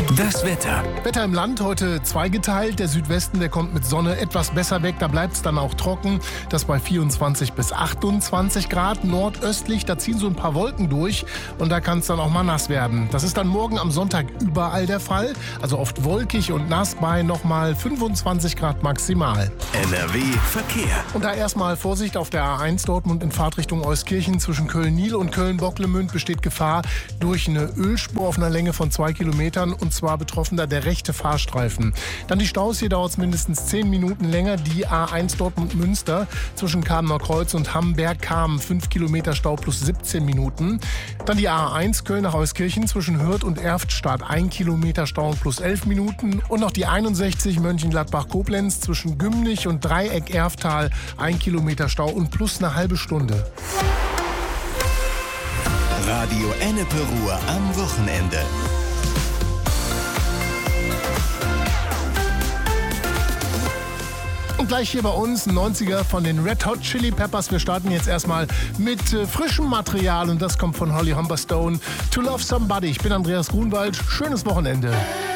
Das Wetter. Wetter im Land heute zweigeteilt. Der Südwesten, der kommt mit Sonne etwas besser weg. Da bleibt es dann auch trocken. Das bei 24 bis 28 Grad. Nordöstlich, da ziehen so ein paar Wolken durch. Und da kann es dann auch mal nass werden. Das ist dann morgen am Sonntag überall der Fall. Also oft wolkig und nass bei nochmal 25 Grad maximal. NRW Verkehr. Und da erstmal Vorsicht auf der A1 Dortmund in Fahrtrichtung Euskirchen. Zwischen Köln-Nil und Köln-Bocklemünd besteht Gefahr durch eine Ölspur auf einer Länge von 2 Kilometern. Und zwar betroffen da der rechte Fahrstreifen. Dann die Staus, hier dauert es mindestens 10 Minuten länger. Die A1 Dortmund-Münster zwischen Kamener Kreuz und Hamberg-Kamen 5 Kilometer Stau plus 17 Minuten. Dann die A1 Köln nach Euskirchen zwischen Hürth und Erftstadt 1 Kilometer Stau plus 11 Minuten. Und noch die 61 Mönchengladbach-Koblenz zwischen Gümnich und Dreieck-Erftal 1 Kilometer Stau und plus eine halbe Stunde. Radio Ennepe Ruhr am Wochenende. Und gleich hier bei uns ein 90er von den Red Hot Chili Peppers. Wir starten jetzt erstmal mit frischem Material und das kommt von Holly Humberstone. To Love Somebody. Ich bin Andreas Grunwald. Schönes Wochenende.